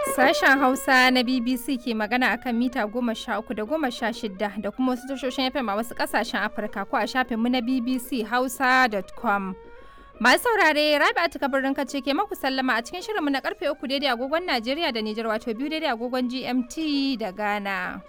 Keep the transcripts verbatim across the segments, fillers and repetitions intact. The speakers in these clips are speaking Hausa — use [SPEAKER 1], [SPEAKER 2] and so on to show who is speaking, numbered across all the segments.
[SPEAKER 1] Sashen Hausa na B B C ke magana akan mita goma sha uku da goma sha shida da kuma wasu tashoshin F M a wasu kasashen Afirka ko a shafinmu na b b c hausa dot com. Masu saurare Rabi'atu Kabirin kace ke maku sallama a cikin shirinmu na karfe uku daidai agogon Najeriya da Nijar wato biyu daidai agogon G M T da Ghana.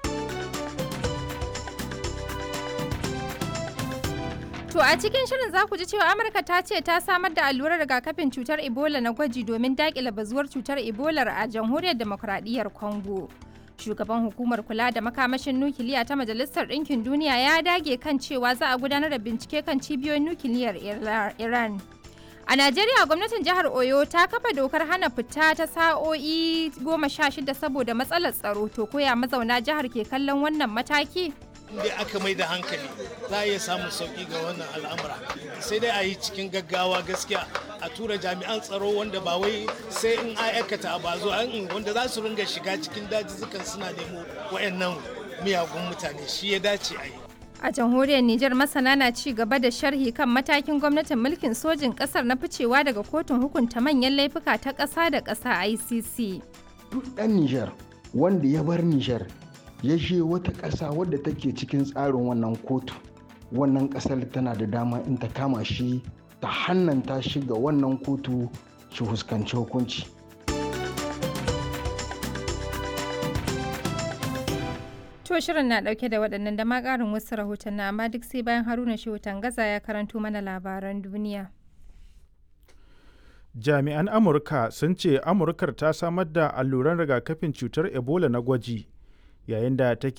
[SPEAKER 1] To a cikin shirin za ku ji cewa Amurka ta ce ta samar da allurar rigakafin cutar Ebola na gwaji domin daƙile bazuwar cutar Ebola a Jamhuriyar Demokradiyyar Congo. Shugaban hukumar kula da makamashin nukiliya ta Majalisar Ɗinkin Duniya ya dage kan cewa za a gudanar da bincike kan cibiyoyin nukiliyar Iran. A Najeriya gwamnatin jihar Oyo ta kafa dokar hana fita ta sa'o'i goma sha shida saboda matsalar tsaro. To koya mazauna jihar ke kallon wannan mataki?
[SPEAKER 2] Inda aka mai da hankali za a iya samun sauki ga wannan al'amura sai dai a yi cikin gaggawa gaskiya a tura jami'an tsaro wanda ba wai sai in aikata ba zo wanda za su ringa shiga cikin dajizukan suna nemo wayannan miyagun mutane shi ya dace a yi.
[SPEAKER 1] A jamhuriyar Nijar masana na ci gaba da sharhi kan matakin gwamnatin mulkin sojin kasar na ficewa daga kotun hukunta manyan laifuka ta ƙasa da ƙasa I C C.
[SPEAKER 3] Duk ɗan Nijar wanda ya bar Nijar ya je wata ƙasa wadda take cikin tsarin wannan kotu, wannan ƙasar tana da dama in ta kama shi ta hannanta shi ga wannan kotu shi fuskanci hukunci.
[SPEAKER 1] To shirin na ɗauke da waɗannan da ma ƙarin wasu rahoton na amma duk sai bayan Haruna Shehu Tangaza ya karanto mana labaran duniya.
[SPEAKER 4] Jami'an Amurka sun ce Amurkar ta samar da alluran rigakafin cutar Ebola na gwaji yayin da take